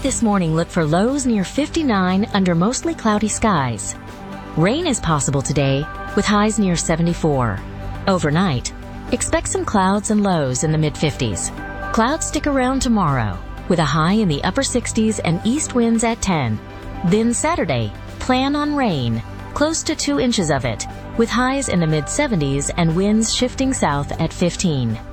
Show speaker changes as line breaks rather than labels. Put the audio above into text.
this morning, look for lows near 59 under mostly cloudy skies. Rain is possible today, with highs near 74. Overnight, expect some clouds and lows in the mid-50s. Clouds stick around tomorrow, with a high in the upper 60s and east winds at 10. Then Saturday, plan on rain, close to 2 inches of it, with highs in the mid-70s and winds shifting south at 15.